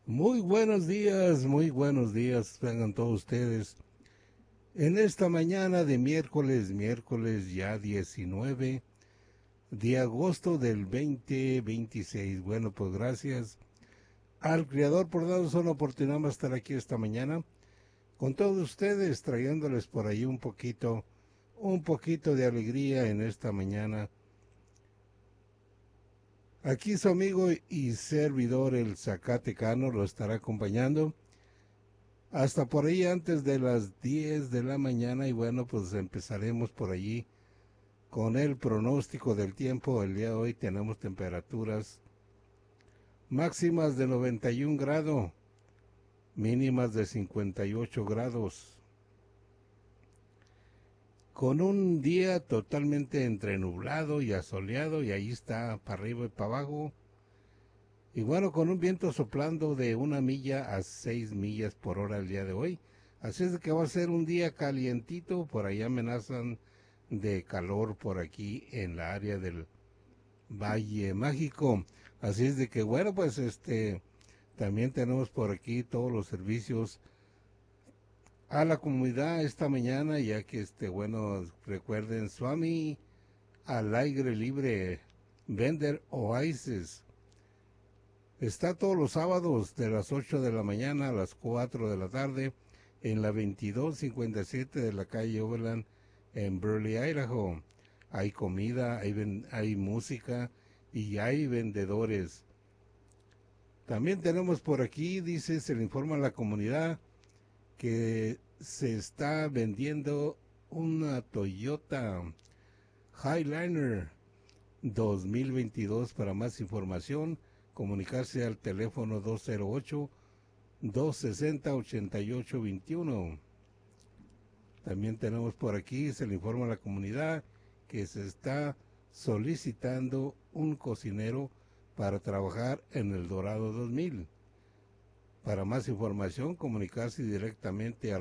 Muy buenos días, vengan todos ustedes. En esta mañana de miércoles ya 19 de agosto del 2026. Bueno, pues gracias al Creador por darnos una oportunidad de estar aquí esta mañana con todos ustedes, trayéndoles por ahí un poquito de alegría en esta mañana. Aquí su amigo y servidor el Zacatecano lo estará acompañando hasta por ahí antes de las 10 de la mañana y bueno, pues empezaremos por allí con el pronóstico del tiempo. El día de hoy tenemos temperaturas máximas de 91 grados, mínimas de 58 grados, con un día totalmente entre nublado y asoleado y ahí está para arriba y para abajo. Y bueno, con un viento soplando de 1 milla a 6 millas por hora el día de hoy. Así es de que va a ser un día calientito, por ahí amenazan de calor por aquí en la área del Valle Mágico. Así es de que bueno, pues también tenemos por aquí todos los servicios a la comunidad esta mañana, ya que bueno, recuerden Swami al aire libre, Vender Oasis. Está todos los sábados de las 8 de la mañana a las 4 de la tarde en la 2257 de la calle Overland en Burley, Idaho. Hay comida, hay música y hay vendedores. También tenemos por aquí, dice, se le informa a la comunidad que se está vendiendo una Toyota Highliner 2022. Para más información, comunicarse al teléfono 208-260-8821. También tenemos por aquí, se le informa a la comunidad que se está solicitando un cocinero para trabajar en el Dorado 2000. Para más información, comunicarse directamente al